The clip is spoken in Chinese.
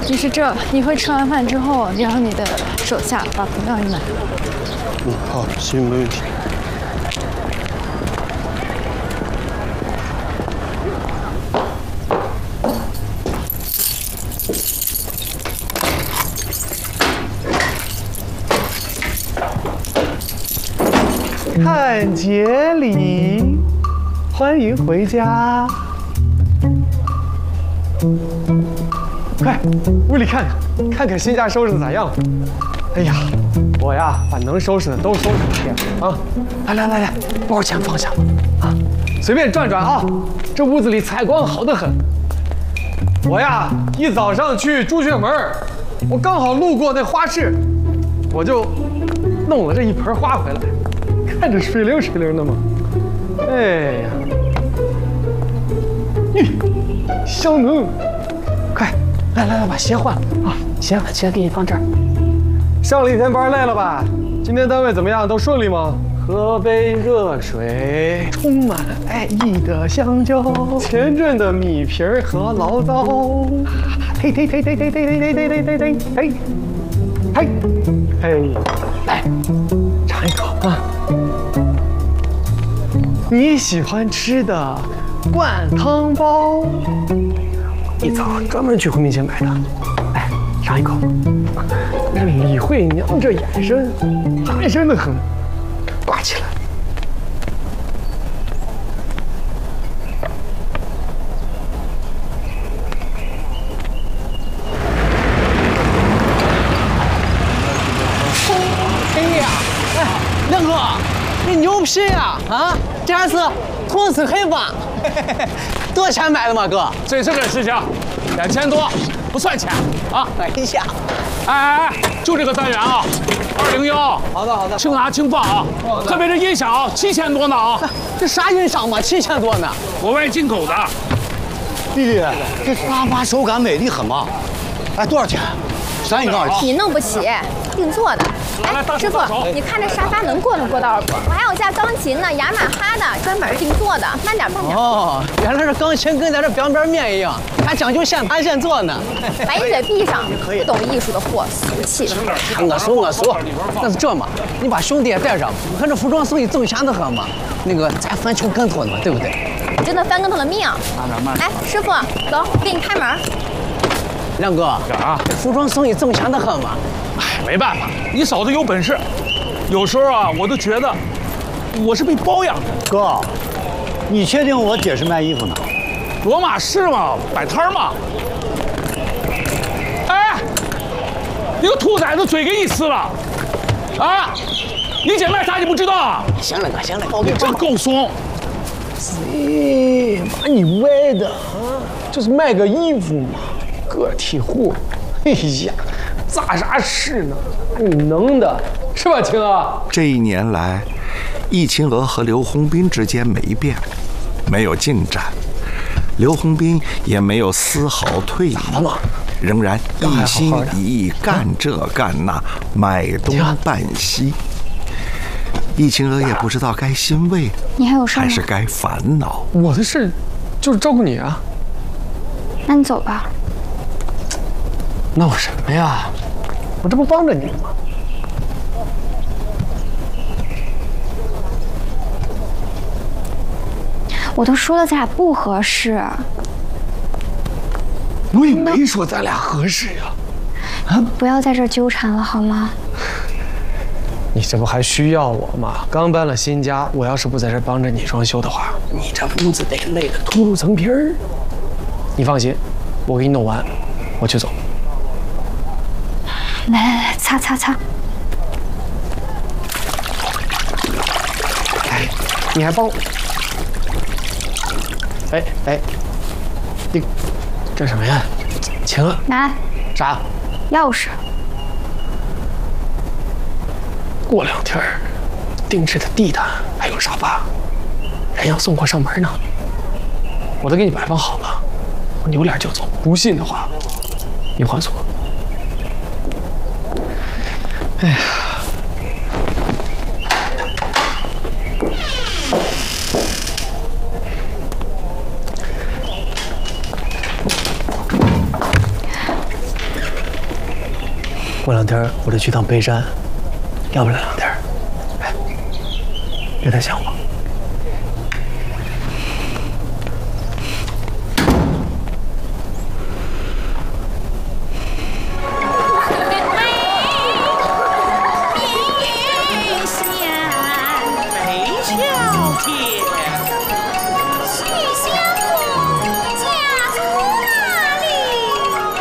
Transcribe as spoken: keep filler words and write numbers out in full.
你是这，你会吃完饭之后，你让你的手下把补料你买。 嗯，好，行，没问题。 看节礼，欢迎回家。快，屋里看看，看看新家收拾的咋样？哎呀，我呀，把能收拾的都收拾一遍啊！来来来来，包钱放下啊，随便转转啊，这屋子里采光好得很。我呀，一早上去朱雀门，我刚好路过那花市，我就弄了这一盆花回来。 看着水灵水灵的嘛，哎呀，咦，香浓！快，来来来，把鞋换了啊！鞋鞋给你放这儿。上了一天班累了吧？今天单位怎么样？都顺利吗？喝杯热水，充满爱意的香蕉，前阵的米皮儿和醪糟，嘿嘿嘿嘿嘿嘿嘿嘿嘿嘿嘿嘿，嘿，嘿，来，尝一口啊！ 你喜欢吃的灌汤包，一早专门去回民街买的。来，尝一口。这李慧娘这眼神，大声的很，挂起来。 哎呀，哎，亮哥，你牛皮呀！啊！ 这还是同色黑吧？多少钱买的嘛，哥？ 这是个事情，两千多，不算钱啊！ 哎呀， 哎哎哎，就这个单元啊，二零幺。 好的好的， 轻拿轻放啊！特别是音响，七千多呢啊！ 这啥音响嘛，七千多呢？ 国外进口的。 弟弟，这沙发手感美丽很嘛？哎，多少钱？咱一个二你弄不起，定做的。 哎，师傅，你看这沙发能过能过道不？我还有架钢琴呢，雅马哈的，专门定做的，慢点慢点。 哦，原来是钢琴跟咱这边边面一样，还讲究现弹现做呢。 把你嘴闭上，不懂艺术的货，俗气。 我俗我俗，那是这嘛，你把兄弟也带上，我看这服装生意挣钱的很嘛。那个咱翻球跟头呢嘛，对不对？ 你真的翻跟头的命。 慢点慢点。 哎，师傅，走，给你开门。 亮哥，啊，这服装生意挣钱的很嘛。 哎，没办法，你嫂子有本事。有时候啊，我都觉得我是被包养的。 哥，你确定我姐是卖衣服呢？ 罗马市嘛，摆摊嘛。哎，那个兔崽子嘴给你吃了啊！你姐卖啥你不知道啊？ 行了哥，行了， 你真够怂。哎，把你歪的啊！就是卖个衣服嘛，个体户。哎呀。 咋啥事呢？你能的是吧，青娥？ 这一年来，易秦娥和刘洪斌之间没变，没有进展，刘洪斌也没有丝毫退意，仍然一心一意干这干那，买东办西。易秦娥也不知道该欣慰， 你还有事还是该烦恼。 我的事就是照顾你啊。 那你走吧。 闹什么呀？我这不帮着你吗？ 我都说了咱俩不合适。 我也没说咱俩合适呀。 啊！不要在这纠缠了好吗？ 你这不还需要我吗？刚搬了新家，我要是不在这帮着你装修的话，你这屋子得累得秃噜层皮儿。你放心，我给你弄完，我去走。 来来来，擦擦擦！ 哎，你还帮我？哎哎，你这什么呀？晴儿， 拿啥？ 钥匙。 过两天，定制的地毯还有沙发，人要送货上门呢。我都给你摆放好了，我扭脸就走。不信的话，你还锁。 哎呀， 过两天我得去趟北山，要不了两天。哎，别太想我。 没瞧见。